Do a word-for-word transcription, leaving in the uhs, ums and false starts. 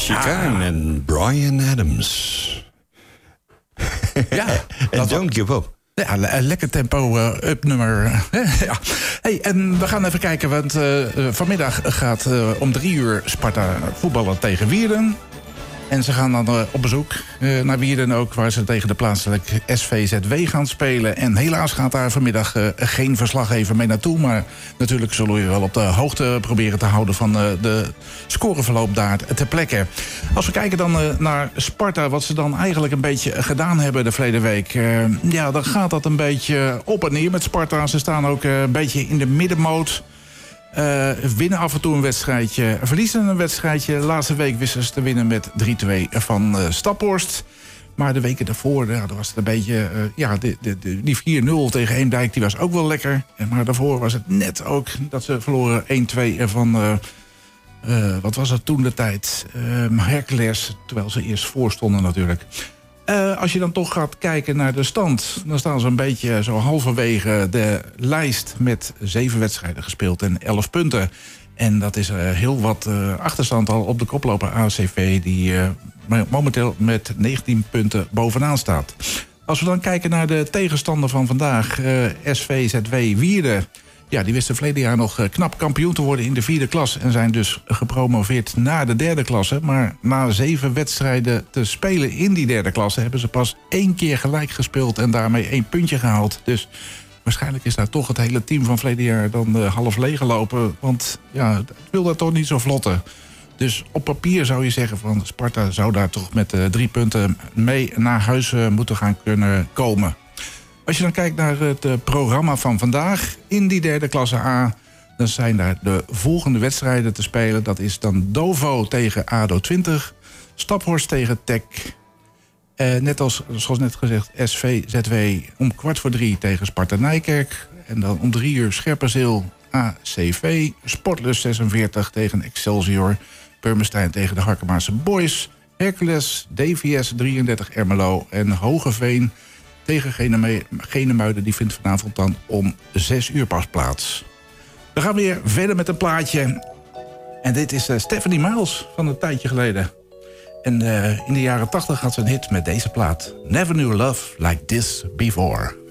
Chicane ah. en Bryan Adams. Ja. En Don't Give Up. Ja, een lekker tempo uh, up nummer. Ja. Hey, en we gaan even kijken, want uh, vanmiddag gaat uh, om drie uur Sparta voetballen tegen Wierden. En ze gaan dan uh, op bezoek uh, naar Wierden ook, waar ze tegen de plaatselijke S V Z W gaan spelen. En helaas gaat daar vanmiddag uh, geen verslaggever mee naartoe. Maar natuurlijk zullen we je wel op de hoogte proberen te houden van uh, de scoreverloop daar ter plekke. Als we kijken dan uh, naar Sparta, wat ze dan eigenlijk een beetje gedaan hebben de verleden week. Uh, ja, dan gaat dat een beetje op en neer met Sparta. Ze staan ook uh, een beetje in de middenmoot. Uh, winnen af en toe een wedstrijdje, verliezen een wedstrijdje. Laatste week wisten ze te winnen met drie twee van uh, Staphorst. Maar de weken daarvoor, ja, was het een beetje... Uh, ja, de, de, de, die vier nul tegen Eemdijk, die was ook wel lekker. Maar daarvoor was het net ook dat ze verloren een twee van... Uh, uh, wat was het toen de tijd? Uh, Hercules, terwijl ze eerst voor stonden natuurlijk. Uh, als je dan toch gaat kijken naar de stand, dan staan ze een beetje zo halverwege de lijst met zeven wedstrijden gespeeld en elf punten. En dat is uh, heel wat uh, achterstand al op de koploper A C V, die uh, momenteel met negentien punten bovenaan staat. Als we dan kijken naar de tegenstander van vandaag, uh, S V Z W Wierden. Ja, die wisten verleden jaar nog knap kampioen te worden in de vierde klas en zijn dus gepromoveerd naar de derde klasse. Maar na zeven wedstrijden te spelen in die derde klasse hebben ze pas één keer gelijk gespeeld en daarmee één puntje gehaald. Dus waarschijnlijk is daar toch het hele team van verleden jaar dan uh, half leeg gelopen. Want ja, het wil dat toch niet zo vlotten. Dus op papier zou je zeggen van Sparta zou daar toch met uh, drie punten mee naar huis uh, moeten gaan kunnen komen. Als je dan kijkt naar het uh, programma van vandaag in die derde klasse A, dan zijn daar de volgende wedstrijden te spelen. Dat is dan Dovo tegen A D O twintig, Staphorst tegen T E C. Uh, net als, zoals net gezegd, S V Z W om kwart voor drie tegen Sparta Nijkerk. En dan om drie uur Scherpenzeel A C V, Sportlust zesenveertig tegen Excelsior, Purmerstein tegen de Harkemaarse Boys, Hercules, D V S drieëndertig Ermelo en Hogeveen tegen Genemuiden, die vindt vanavond dan om zes uur pas plaats. We gaan weer verder met een plaatje. En dit is uh, Stephanie Miles van een tijdje geleden. En uh, in de jaren tachtig had ze een hit met deze plaat. Never knew love like this before.